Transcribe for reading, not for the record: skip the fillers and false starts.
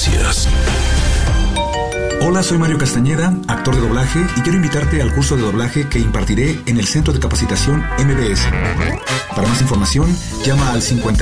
Noticias. Hola, soy Mario Castañeda, actor de doblaje, y quiero invitarte al curso de doblaje que impartiré en el Centro de Capacitación MBS. Para más información, llama al 50